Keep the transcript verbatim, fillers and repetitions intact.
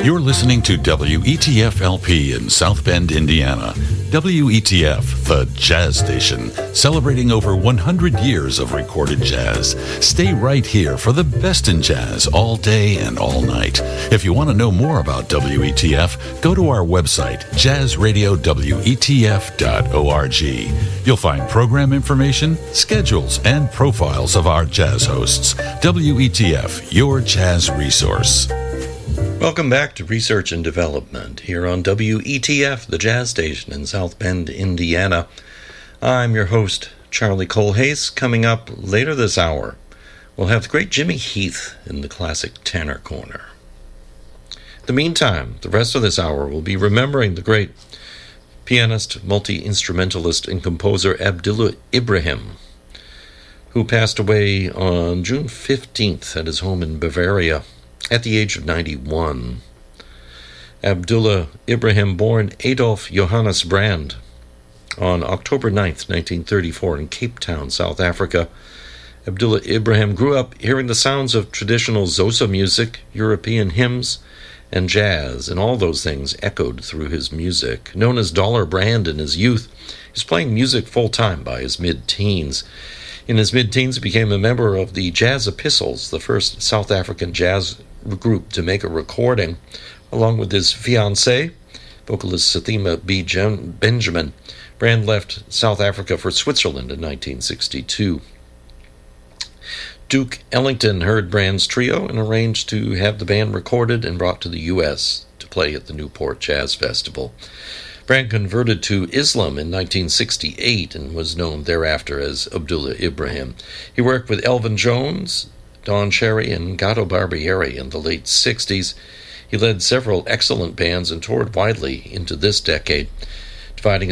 You're listening to W E T F L P in South Bend, Indiana. W E T F, the jazz station, celebrating over one hundred years of recorded jazz. Stay right here for the best in jazz all day and all night. If you want to know more about W E T F, go to our website, jazz radio w e t f dot org. You'll find program information, schedules, and profiles of our jazz hosts. W E T F, your jazz resource. Welcome back to Research and Development here on W E T F, the jazz station in South Bend, Indiana. I'm your host, Charlie Colhase. Coming up later this hour, we'll have the great Jimmy Heath in the Classic Tenor Corner. In the meantime, the rest of this hour will be remembering the great pianist, multi-instrumentalist, and composer Abdullah Ibrahim, who passed away on June fifteenth at his home in Bavaria at the age of ninety-one. Abdullah Ibrahim, born Adolf Johannes Brand on October ninth, nineteen thirty-four in Cape Town, South Africa. Abdullah Ibrahim grew up hearing the sounds of traditional Xhosa music, European hymns, and jazz, and all those things echoed through his music. Known as Dollar Brand in his youth, he was playing music full-time by his mid-teens. In his mid-teens, he became a member of the Jazz Epistles, the first South African jazz group to make a recording, along with his fiancée, vocalist Sathima B. Benjamin. Brand left South Africa for Switzerland in nineteen sixty-two. Duke Ellington heard Brand's trio and arranged to have the band recorded and brought to the U S to play at the Newport Jazz Festival. Brand converted to Islam in nineteen sixty-eight and was known thereafter as Abdullah Ibrahim. He worked with Elvin Jones, Don Cherry, and Gato Barbieri in the late sixties. He led several excellent bands and toured widely into this decade, dividing